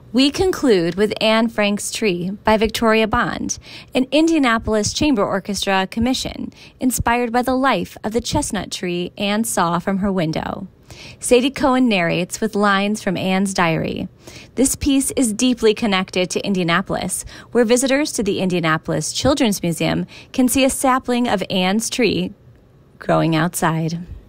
We conclude with Anne Frank's Tree by Victoria Bond, an Indianapolis Chamber Orchestra commission inspired by the life of the chestnut tree Anne saw from her window. Sadie Cohen narrates with lines from Anne's diary. This piece is deeply connected to Indianapolis, where visitors to the Indianapolis Children's Museum can see a sapling of Anne's tree growing outside.